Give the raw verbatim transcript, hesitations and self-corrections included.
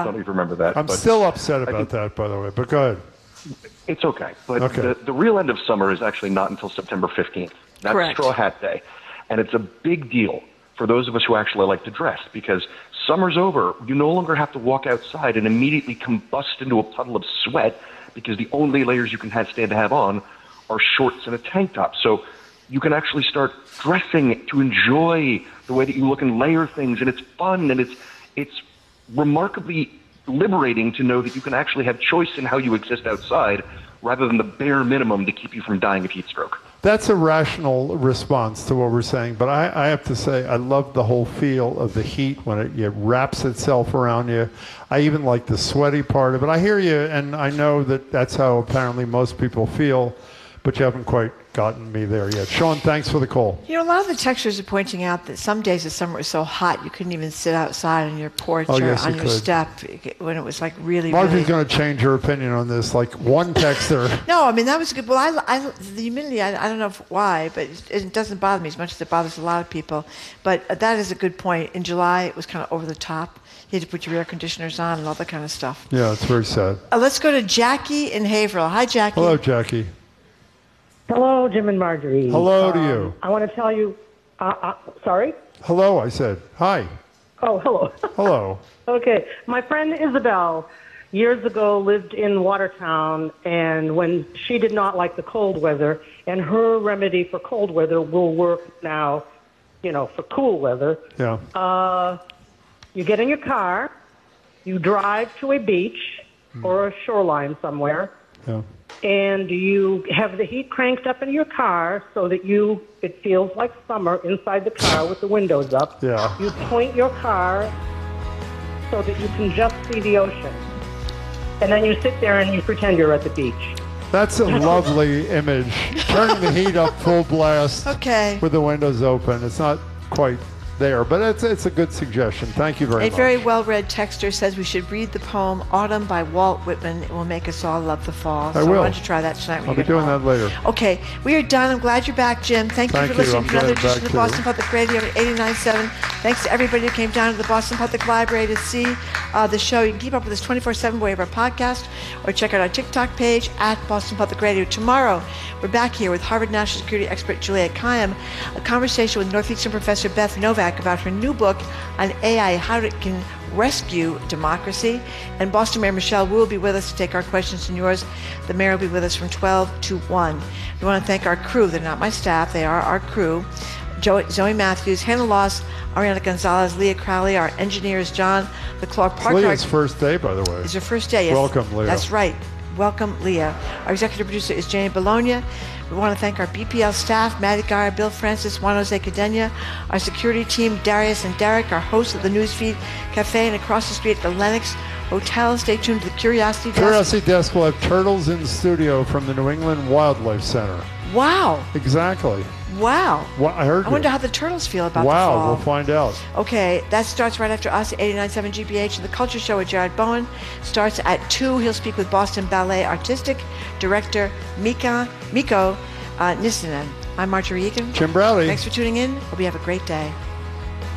I don't even remember that. I'm but still upset about think, that, by the way, but go ahead. It's okay. But okay. The, the real end of summer is actually not until September fifteenth. That's Correct. Straw Hat Day. And it's a big deal for those of us who actually like to dress, because summer's over. You no longer have to walk outside and immediately combust into a puddle of sweat, because the only layers you can have, stand to have on are shorts and a tank top. So you can actually start dressing to enjoy the way that you look and layer things, and it's fun, and it's it's remarkably liberating to know that you can actually have choice in how you exist outside, rather than the bare minimum to keep you from dying of heat stroke. That's a rational response to what we're saying, but I, I have to say I love the whole feel of the heat when it, it wraps itself around you. I even like the sweaty part of it. I hear you, and I know that that's how apparently most people feel, but you haven't quite gotten me there yet. Sean, thanks for the call. You know, a lot of the texters are pointing out that some days the summer was so hot you couldn't even sit outside on your porch oh, or yes, on you your could. step when it was like really, Marjorie's really... going to change her opinion on this, like one texter. No, I mean, that was good. Well, I, I, the humidity, I, I don't know if, why, but it, it doesn't bother me as much as it bothers a lot of people. But that is a good point. In July, it was kind of over the top. You had to put your air conditioners on and all that kind of stuff. Yeah, it's very sad. Uh, let's go to Jackie in Haverhill. Hi, Jackie. Hello, Jackie. Hello, Jim and Marjorie. Hello to um, you. I want to tell you, uh, uh, sorry? Hello, I said. Hi. Oh, hello. Hello. Okay. My friend Isabel years ago lived in Watertown, and when she did not like the cold weather, and her remedy for cold weather will work now, you know, for cool weather. Yeah. Uh, you get in your car, you drive to a beach mm. or a shoreline somewhere. Yeah. And you have the heat cranked up in your car so that you it feels like summer inside the car with the windows up. Yeah. You point your car so that you can just see the ocean. And then you sit there and you pretend you're at the beach. That's a lovely image. Turning the heat up full blast okay. with the windows open. It's not quite there, but it's it's a good suggestion. Thank you very a much. A very well-read texter says we should read the poem Autumn by Walt Whitman. It will make us all love the fall. I so will. why don't you try that tonight when I'll you be get doing home. that later. Okay, we are done. I'm glad you're back, Jim. Thank, Thank you for you. listening I'm to another glad edition of back Boston too. Public Radio at eighty-nine point seven. Thanks to everybody who came down to the Boston Public Library to see uh, the show. You can keep up with us twenty-four seven by way of our podcast, or check out our TikTok page at Boston Public Radio. Tomorrow, we're back here with Harvard National Security expert Juliet Kayyem, a conversation with Northeastern professor Beth Novak about her new book on A I, how it can rescue democracy. And Boston Mayor Michelle Wu will be with us to take our questions and yours. The mayor will be with us from twelve to one. We want to thank our crew. They're not my staff. They are our crew. Jo- Zoe Matthews, Hannah Loss, Ariana Gonzalez, Leah Crowley. Our engineers, John LeClark Parker. It's Leah's first day, by the way. It's her first day. Yes. Welcome, Leah. That's right. Welcome, Leah. Our executive producer is Jane Bologna. We want to thank our B P L staff, Maddie Geyer, Bill Francis, Juan Jose Cadena, our security team, Darius and Derek, our hosts of the Newsfeed Cafe, and across the street at the Lenox Hotel. Stay tuned to the Curiosity Desk. Curiosity Desk will have turtles in studio from the New England Wildlife Center. Wow. Exactly. Wow. Well, I heard I wonder you. how the turtles feel about wow, the fall. We'll find out. Okay, that starts right after us at eighty-nine point seven G B H. And the Culture Show with Jared Bowen starts at two. He'll speak with Boston Ballet Artistic Director Mika, Miko uh, Nissinen. I'm Marjorie Egan. Jim Browdy. Thanks for tuning in. Hope you have a great day.